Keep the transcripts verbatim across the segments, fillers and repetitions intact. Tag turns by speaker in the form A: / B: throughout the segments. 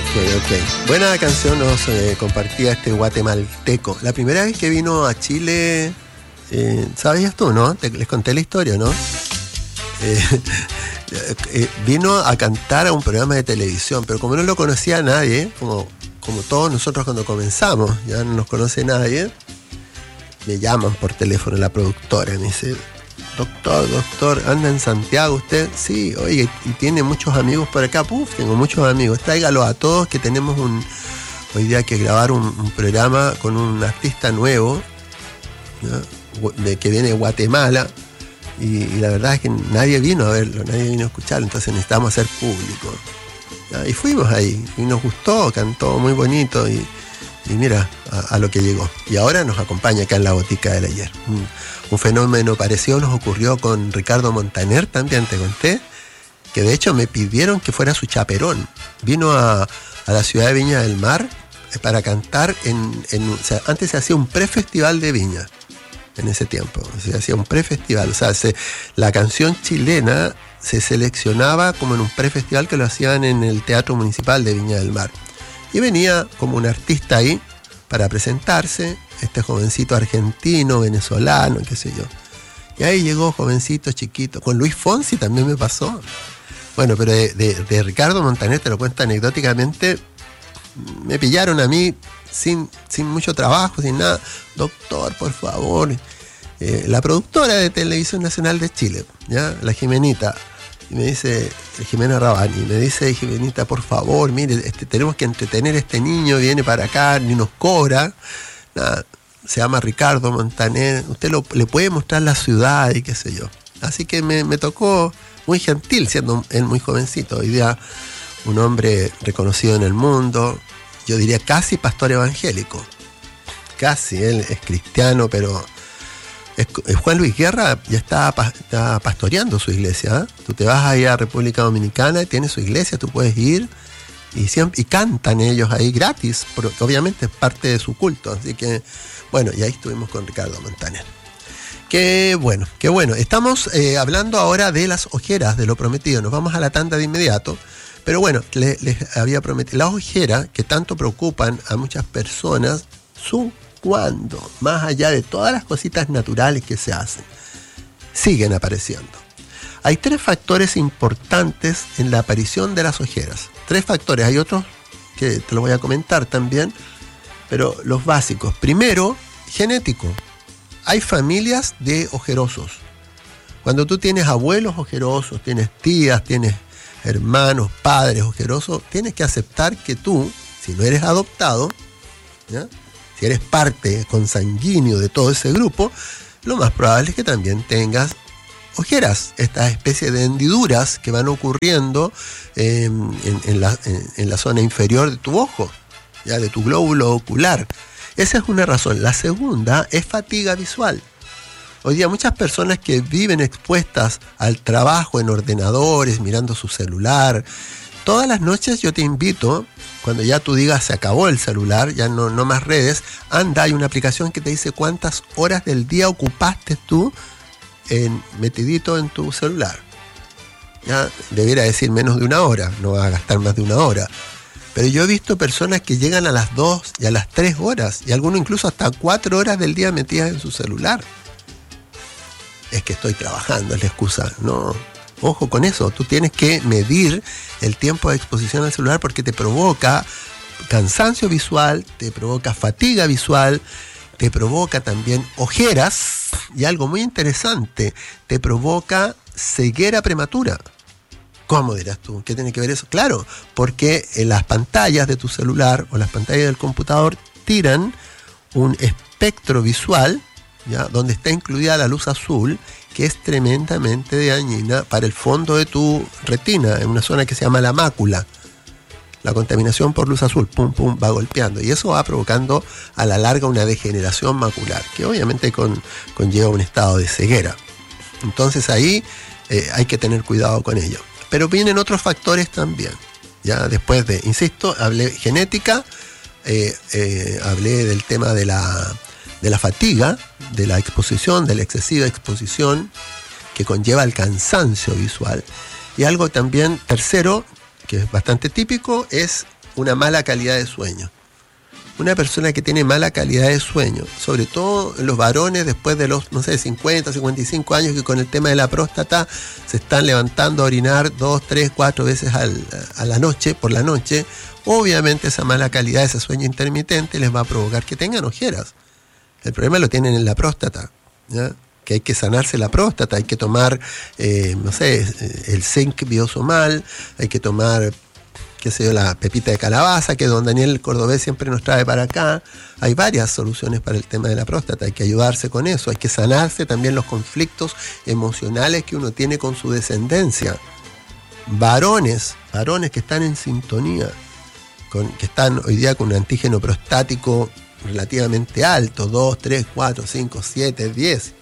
A: ok. Buena canción nos eh, compartía este guatemalteco. La primera vez que vino a Chile, eh, ¿sabías tú, no? Te, les conté la historia, ¿no? Eh, eh, vino a cantar a un programa de televisión, pero como no lo conocía nadie, como, como todos nosotros cuando comenzamos, ya no nos conoce nadie, me llaman por teléfono la productora y me dice: Doctor, doctor, ¿anda en Santiago usted? Sí, oye, y tiene muchos amigos por acá. Puf, tengo muchos amigos. Tráigalos a todos, que tenemos un hoy día que grabar un, un programa con un artista nuevo, ¿no? de, que viene de Guatemala. Y, y la verdad es que nadie vino a verlo, nadie vino a escucharlo, entonces necesitamos hacer público. ¿No? Y fuimos ahí, y nos gustó, cantó muy bonito, y, y mira a, a lo que llegó. Y ahora nos acompaña acá en la Botica del Ayer. Un, un fenómeno parecido nos ocurrió con Ricardo Montaner, también te conté, que de hecho me pidieron que fuera su chaperón. Vino a, a la ciudad de Viña del Mar para cantar en, en o sea, antes se hacía un prefestival de Viña. En ese tiempo, se hacía un prefestival, o sea, se, la canción chilena se seleccionaba como en un prefestival que lo hacían en el Teatro Municipal de Viña del Mar. Y venía como un artista ahí para presentarse, este jovencito argentino, venezolano, qué sé yo. Y ahí llegó jovencito, chiquito, con Luis Fonsi también me pasó. Bueno, pero de, de, de Ricardo Montaner, te lo cuento anecdóticamente, me pillaron a mí sin, sin mucho trabajo, sin nada. Doctor, por favor, eh, la productora de Televisión Nacional de Chile, ¿ya? La Jimenita, y me dice, Jimena Rabani, me dice: Jimenita, por favor, mire, este, tenemos que entretener a este niño, viene para acá, ni nos cobra, nada, se llama Ricardo Montaner, usted lo, le puede mostrar la ciudad y qué sé yo. Así que me, me tocó, muy gentil, siendo él muy jovencito, hoy día un hombre reconocido en el mundo, yo diría casi pastor evangélico, casi, él es cristiano, pero es, es Juan Luis Guerra ya está, está pastoreando su iglesia, ¿eh? Tú te vas ahí a República Dominicana y tiene su iglesia, tú puedes ir y, siempre, y cantan ellos ahí gratis, porque obviamente es parte de su culto, así que bueno, y ahí estuvimos con Ricardo Montaner. Qué bueno, qué bueno. Estamos eh, hablando ahora de las ojeras, de lo prometido, nos vamos a la tanda de inmediato. Pero bueno, les, les había prometido, las ojeras que tanto preocupan a muchas personas son cuando, más allá de todas las cositas naturales que se hacen, siguen apareciendo. Hay tres factores importantes en la aparición de las ojeras. Tres factores, hay otros que te los voy a comentar también, pero los básicos. Primero, genético. Hay familias de ojerosos. Cuando tú tienes abuelos ojerosos, tienes tías, tienes hermanos, padres ojerosos, tienes que aceptar que tú, si no eres adoptado, ¿ya? Si eres parte consanguíneo de todo ese grupo, lo más probable es que también tengas ojeras, estas especies de hendiduras que van ocurriendo eh, en, en, la, en, en la zona inferior de tu ojo, ya de tu glóbulo ocular. Esa es una razón. La segunda es fatiga visual. Hoy día muchas personas que viven expuestas al trabajo en ordenadores, mirando su celular, todas las noches yo te invito, cuando ya tú digas se acabó el celular, ya no, no más redes, anda, hay una aplicación que te dice cuántas horas del día ocupaste tú en, metidito en tu celular. Ya debiera decir menos de una hora, no vas a gastar más de una hora. Pero yo he visto personas que llegan a las dos y a las tres horas, y algunos incluso hasta cuatro horas del día metidas en su celular. Es que estoy trabajando, es la excusa. No, ojo con eso, tú tienes que medir el tiempo de exposición al celular porque te provoca cansancio visual, te provoca fatiga visual, te provoca también ojeras y algo muy interesante, te provoca ceguera prematura. ¿Cómo dirás tú? ¿Qué tiene que ver eso? Claro, porque las pantallas de tu celular o las pantallas del computador tiran un espectro visual, ¿ya? Donde está incluida la luz azul, que es tremendamente dañina para el fondo de tu retina, en una zona que se llama la mácula. La contaminación por luz azul, pum, pum, va golpeando. Y eso va provocando a la larga una degeneración macular, que obviamente con, conlleva un estado de ceguera. Entonces ahí eh, hay que tener cuidado con ello. Pero vienen otros factores también. Ya después de, insisto, hablé genética, eh, eh, hablé del tema de la... de la fatiga, de la exposición, de la excesiva exposición que conlleva el cansancio visual. Y algo también tercero, que es bastante típico, es una mala calidad de sueño. Una persona que tiene mala calidad de sueño, sobre todo los varones después de los, no sé, cincuenta, cincuenta y cinco años, que con el tema de la próstata se están levantando a orinar dos, tres, cuatro veces al, a la noche, por la noche, obviamente esa mala calidad, ese sueño intermitente les va a provocar que tengan ojeras. El problema lo tienen en la próstata, ¿ya? Que hay que sanarse la próstata, hay que tomar, eh, no sé, el zinc biosomal, hay que tomar, qué sé yo, la pepita de calabaza, que don Daniel Cordobés siempre nos trae para acá. Hay varias soluciones para el tema de la próstata, hay que ayudarse con eso, hay que sanarse también los conflictos emocionales que uno tiene con su descendencia. Varones, varones que están en sintonía, con, que están hoy día con un antígeno prostático relativamente alto, dos, tres, cuatro, cinco, siete, diez.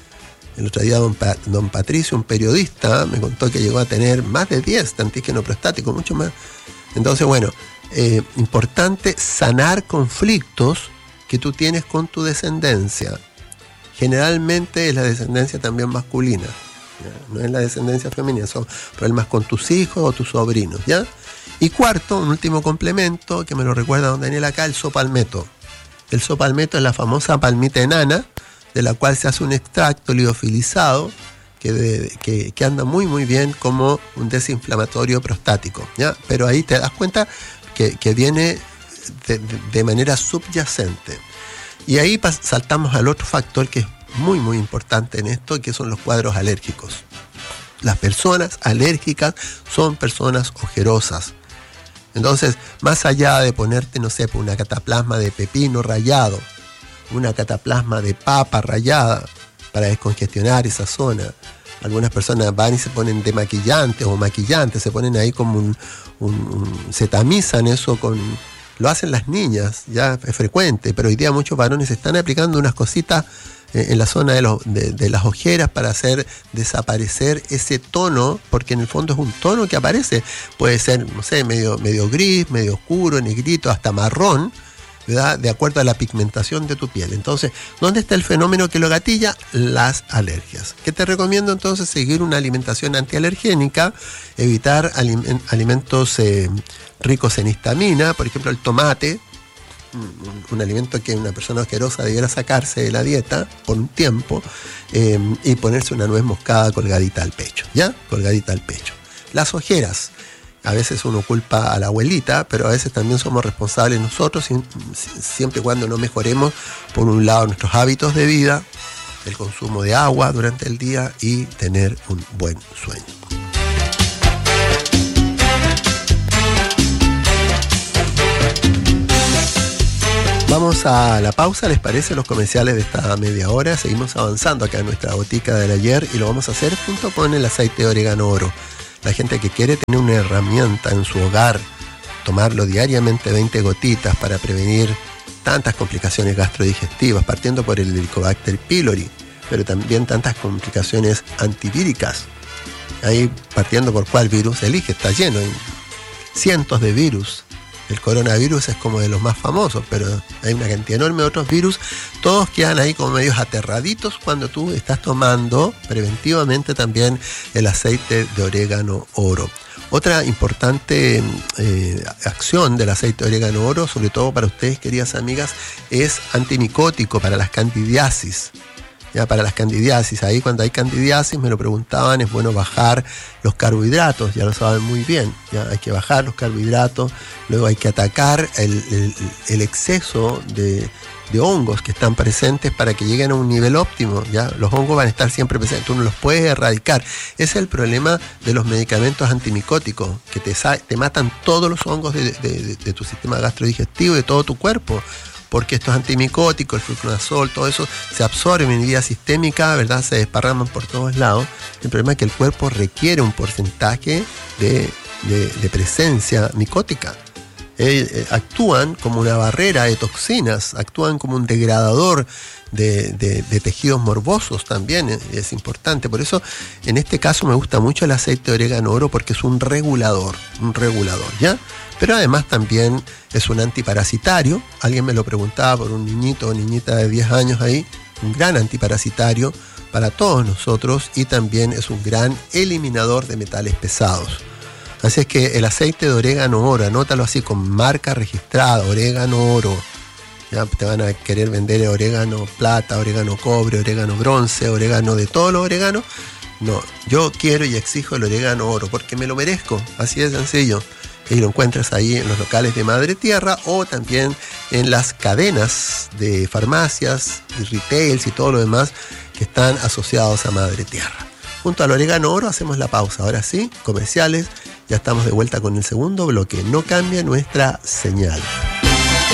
A: El otro día don, pa, don Patricio, un periodista, me contó que llegó a tener más de diez de antígeno prostático, mucho más. Entonces, bueno, eh, importante sanar conflictos que tú tienes con tu descendencia. Generalmente es la descendencia también masculina, ¿ya? No es la descendencia femenina, son problemas con tus hijos o tus sobrinos, ¿ya? Y cuarto, un último complemento que me lo recuerda don Daniel acá, el sopalmeto. El sopalmeto es la famosa palmita enana, de la cual se hace un extracto liofilizado que, de, que, que anda muy muy bien como un desinflamatorio prostático, ¿ya? Pero ahí te das cuenta que, que viene de, de, de manera subyacente. Y ahí pas, saltamos al otro factor que es muy muy importante en esto, que son los cuadros alérgicos. Las personas alérgicas son personas ojerosas. Entonces, más allá de ponerte, no sé, una cataplasma de pepino rallado, una cataplasma de papa rallada para descongestionar esa zona. Algunas personas van y se ponen demaquillantes o maquillantes, se ponen ahí como un, un, un se tamizan eso con, lo hacen las niñas, ya es frecuente, pero hoy día muchos varones están aplicando unas cositas eh, en la zona de, los, de, de las ojeras para hacer desaparecer ese tono, porque en el fondo es un tono que aparece, puede ser, no sé, medio, medio gris, medio oscuro, negrito, hasta marrón, ¿verdad? De acuerdo a la pigmentación de tu piel. Entonces, ¿dónde está el fenómeno que lo gatilla? Las alergias. ¿Qué te recomiendo entonces? Seguir una alimentación antialergénica, evitar alim- alimentos eh, ricos en histamina, por ejemplo el tomate, un, un alimento que una persona asquerosa debiera sacarse de la dieta por un tiempo, eh, y ponerse una nuez moscada colgadita al pecho, ¿ya? Colgadita al pecho. Las ojeras. A veces uno culpa a la abuelita, pero a veces también somos responsables nosotros, siempre y cuando no mejoremos, por un lado, nuestros hábitos de vida, el consumo de agua durante el día y tener un buen sueño. Vamos a la pausa, ¿les parece? Los comerciales de esta media hora. Seguimos avanzando acá en nuestra botica del ayer y lo vamos a hacer junto con el aceite de orégano oro. La gente que quiere tener una herramienta en su hogar, tomarlo diariamente veinte gotitas para prevenir tantas complicaciones gastrodigestivas, partiendo por el Helicobacter pylori, pero también tantas complicaciones antivíricas. Ahí partiendo por cuál virus elige, está lleno, hay cientos de virus. El coronavirus es como de los más famosos, pero hay una cantidad enorme de otros virus. Todos quedan ahí como medios aterraditos cuando tú estás tomando preventivamente también el aceite de orégano oro. Otra importante eh, acción del aceite de orégano oro, sobre todo para ustedes, queridas amigas, es antimicótico para las candidiasis. Ya, para las candidiasis, ahí cuando hay candidiasis, me lo preguntaban, es bueno bajar los carbohidratos, ya lo saben muy bien, ya hay que bajar los carbohidratos, luego hay que atacar el, el, el exceso de, de hongos que están presentes para que lleguen a un nivel óptimo, ya los hongos van a estar siempre presentes, tú no los puedes erradicar. Ese es el problema de los medicamentos antimicóticos, que te, te matan todos los hongos de, de, de, de tu sistema gastrodigestivo y de todo tu cuerpo, porque estos antimicóticos, el fluconazol, todo eso se absorben en vía sistémica, ¿verdad? Se desparraman por todos lados. El problema es que el cuerpo requiere un porcentaje de, de, de presencia micótica. Eh, eh, actúan como una barrera de toxinas, actúan como un degradador de, de, de tejidos morbosos también, eh, es importante. Por eso, en este caso me gusta mucho el aceite de orégano oro, porque es un regulador, un regulador, ¿ya? Pero además también es un antiparasitario. Alguien me lo preguntaba por un niñito o niñita de diez años ahí, un gran antiparasitario para todos nosotros, y también es un gran eliminador de metales pesados. Así es que el aceite de orégano oro, anótalo así con marca registrada, orégano oro. Ya te van a querer vender orégano plata, orégano cobre, orégano bronce, orégano de todos los oreganos. No, yo quiero y exijo el orégano oro porque me lo merezco, así de sencillo. Y lo encuentras ahí en los locales de Madre Tierra o también en las cadenas de farmacias y retails y todo lo demás que están asociados a Madre Tierra. Junto al orégano oro hacemos la pausa. Ahora sí, comerciales. Ya estamos de vuelta con el segundo bloque. No cambia nuestra señal.